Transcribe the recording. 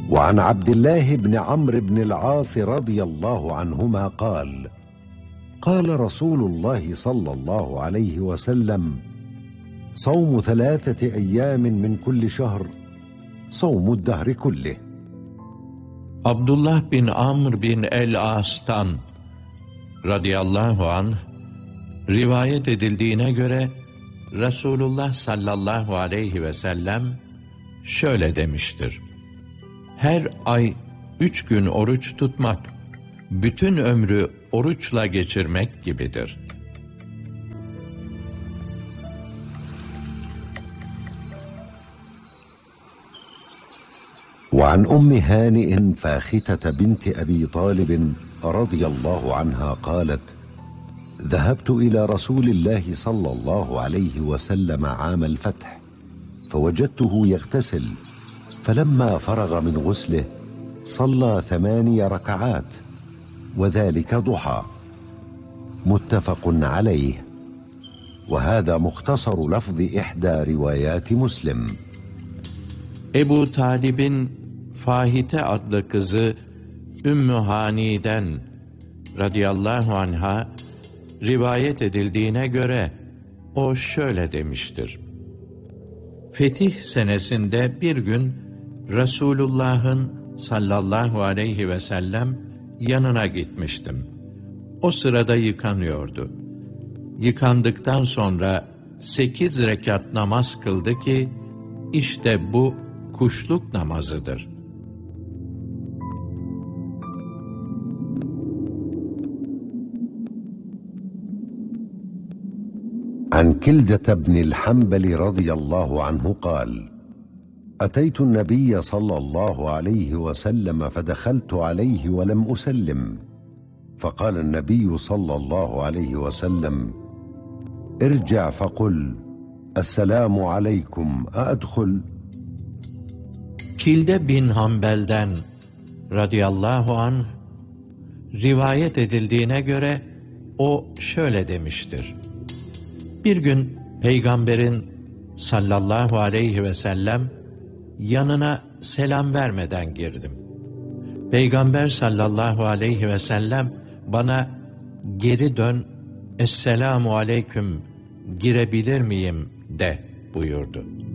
وعن عبد الله بن عمرو بن العاص رضي الله عنهما قال: قال رسول الله صلى الله عليه وسلم: صوم 3 أيام من كل شهر صوم الدهر كله. Abdullah bin Amr bin el-As'tan radıyallahu anh rivayet edildiğine göre Resulullah sallallahu aleyhi ve sellem şöyle demiştir: her ay 3 gün oruç tutmak, bütün ömrü oruçla geçirmek gibidir. وعن أم هانئ فاختة بنت أبي طالب رضي الله عنها قالت: ذهبت إلى رسول الله صلى الله عليه وسلم عام الفتح فوجدته يغتسل، فلما فرغ من غسله صلى 8 ركعات وذلك ضحى. متفق عليه، وهذا مختصر لفظ إحدى روايات مسلم. Ebu Talib'in Fahite adlı kızı Ümmü Hani'den radıyallahu anha rivayet edildiğine göre o şöyle demiştir: Fetih senesinde bir gün Resulullah'ın sallallahu aleyhi ve sellem yanına gitmiştim. O sırada yıkanıyordu. Yıkandıktan sonra 8 rekat namaz kıldı ki işte bu kuşluk namazıdır. عن كلدة بن الحنبل رضي الله عنه قال: أتيت النبي صلى الله عليه وسلم فدخلت عليه ولم أسلم، فقال النبي صلى الله عليه وسلم: ارجع فقل السلام عليكم أأدخل؟ Kilde bin Hanbel'den radıyallahu anh rivayet edildiğine göre o şöyle demiştir: bir gün Peygamberin sallallahu aleyhi ve sellem yanına selam vermeden girdim. Peygamber sallallahu aleyhi ve sellem bana geri dön, esselamu aleyküm, girebilir miyim de buyurdu.